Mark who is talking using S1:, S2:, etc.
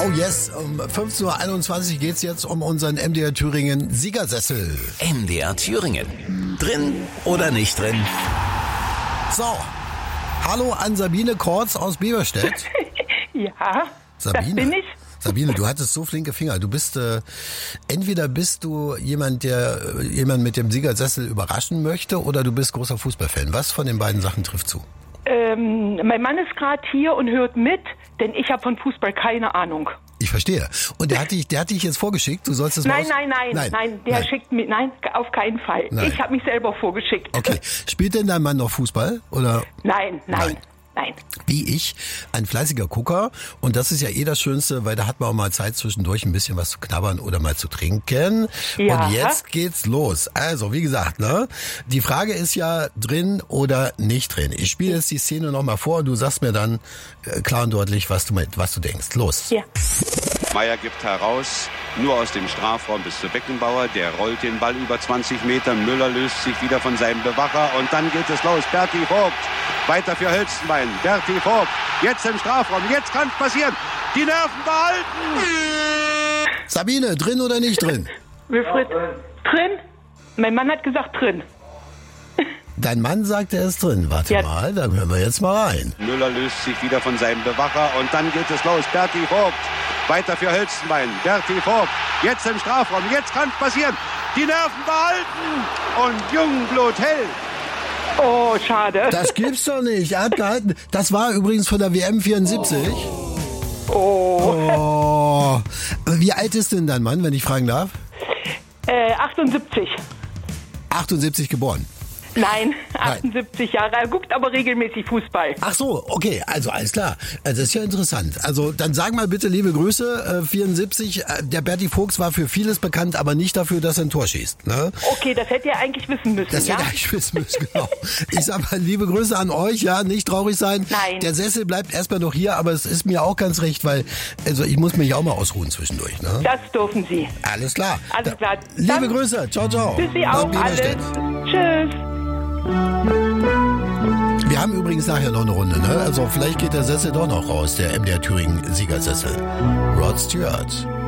S1: Oh yes, um 15.21 Uhr geht's jetzt um unseren MDR Thüringen Siegersessel.
S2: MDR Thüringen. Drin oder nicht drin?
S1: So, hallo an Sabine Kortz aus Beverstedt.
S3: Ja,
S1: Sabine,
S3: das bin ich.
S1: Sabine, du hattest so flinke Finger. Du bist, entweder bist du jemand, der jemanden mit dem Siegersessel überraschen möchte, oder du bist großer Fußballfan. Was von den beiden Sachen trifft zu?
S3: Mein Mann ist gerade hier und hört mit, denn ich habe von Fußball keine Ahnung.
S1: Ich verstehe. Und der hat dich jetzt vorgeschickt? Du sollst es
S3: Nein, der schickt mich, nein, auf keinen Fall.
S1: Nein.
S3: Ich habe mich selber vorgeschickt.
S1: Okay. Spielt denn dein Mann noch Fußball? Oder?
S3: Nein.
S1: Wie ich, ein fleißiger Gucker. Und das ist ja das Schönste, weil da hat man auch mal Zeit zwischendurch ein bisschen was zu knabbern oder mal zu trinken.
S3: Ja.
S1: Und jetzt geht's los. Also, wie gesagt, ne? Die Frage ist ja drin oder nicht drin. Ich spiele jetzt die Szene nochmal vor und du sagst mir dann klar und deutlich, was du denkst. Los.
S3: Ja.
S4: Meier gibt heraus, nur aus dem Strafraum bis zu Beckenbauer. Der rollt den Ball über 20 Meter. Müller löst sich wieder von seinem Bewacher. Und dann geht es los. Berti Vogt. Weiter für Hölzenbein. Berti Vogt. Jetzt im Strafraum. Jetzt kann es passieren. Die Nerven behalten.
S1: Sabine, drin oder nicht drin?
S3: Wilfried, drin? Mein Mann hat gesagt drin.
S1: Dein Mann sagt, er ist drin. Warte
S3: Ja.
S1: mal, dann hören wir jetzt mal rein.
S4: Müller löst sich wieder von seinem Bewacher. Und dann geht es los. Berti Vogt. Weiter für Hölzenbein. Berti Vogt. Jetzt im Strafraum. Jetzt kann es passieren. Die Nerven behalten. Und Jungblut hell.
S3: Oh, schade.
S1: Das gibt's doch nicht. Er hat gehalten. Das war übrigens von der WM 74. Oh. Wie alt ist denn dein Mann, wenn ich fragen darf?
S3: 78.
S1: 78 geboren.
S3: Nein, 78 Jahre. Er guckt aber regelmäßig Fußball.
S1: Ach so, okay, also alles klar. Das ist ja interessant. Also dann sag mal bitte liebe Grüße, 74. Der Berti Vogt war für vieles bekannt, aber nicht dafür, dass er ein Tor schießt. Ne?
S3: Okay, das hätte er eigentlich wissen müssen,
S1: Das
S3: ja?
S1: hätte ich wissen müssen, genau. Ich sag mal, liebe Grüße an euch, ja, nicht traurig sein.
S3: Nein.
S1: Der Sessel bleibt erstmal noch hier, aber es ist mir auch ganz recht, weil also ich muss mich auch mal ausruhen zwischendurch. Ne?
S3: Das dürfen Sie.
S1: Alles klar.
S3: Alles klar.
S1: Liebe
S3: Dann
S1: Grüße, ciao, ciao.
S3: Für Sie
S1: Nach
S3: auch alle.
S1: Bielefeld.
S3: Tschüss.
S1: Wir haben übrigens nachher noch eine Runde, ne? Also vielleicht geht der Sessel doch noch raus, der MDR Thüringen Siegersessel. Rod Stewart.